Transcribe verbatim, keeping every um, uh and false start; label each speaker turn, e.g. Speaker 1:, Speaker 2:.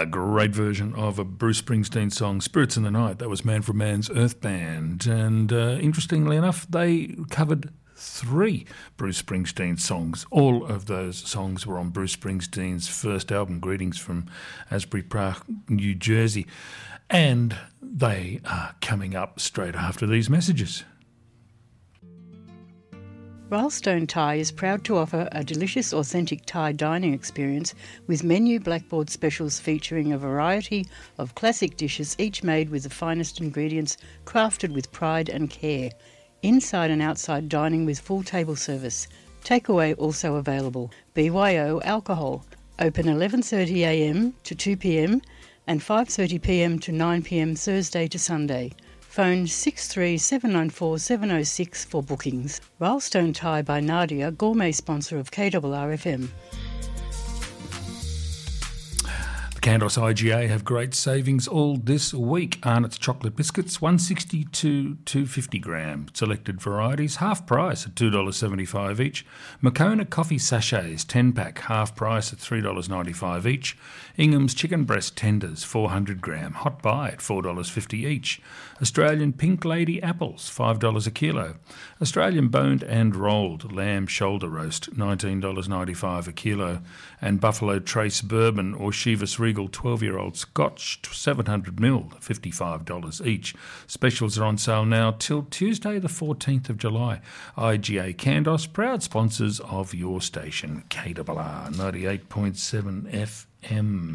Speaker 1: A great version of a Bruce Springsteen song, Spirits in the Night. That was Man from Man's Earth Band. And uh, interestingly enough, they covered three Bruce Springsteen songs. All of those songs were on Bruce Springsteen's first album, Greetings from Asbury Park, New Jersey. And they are coming up straight after these messages.
Speaker 2: Rylestone Thai is proud to offer a delicious, authentic Thai dining experience with menu blackboard specials featuring a variety of classic dishes, each made with the finest ingredients, crafted with pride and care. Inside and outside dining with full table service. Takeaway also available. B Y O alcohol. Open eleven thirty a m to two p m and five thirty p m to nine p m Thursday to Sunday. Phone six three seven nine four seven oh six for bookings. Rylestone Thai by Nadia, gourmet sponsor of K R R F M.
Speaker 1: Candos I G A have great savings all this week. Arnott's chocolate biscuits, one sixty to two fifty gram. Selected varieties, half price at two dollars seventy-five each. Moccona coffee sachets, ten pack, half price at three dollars ninety-five each. Ingham's chicken breast tenders, four hundred gram, hot buy at four dollars fifty each. Australian Pink Lady apples, five dollars a kilo. Australian boned and rolled lamb shoulder roast, nineteen dollars ninety-five a kilo. And Buffalo Trace bourbon or Chivas Regal twelve-year-old Scotch, seven hundred milliliters, fifty-five dollars each. Specials are on sale now till Tuesday the fourteenth of July. I G A Candos, proud sponsors of your station, K R R ninety-eight point seven F M.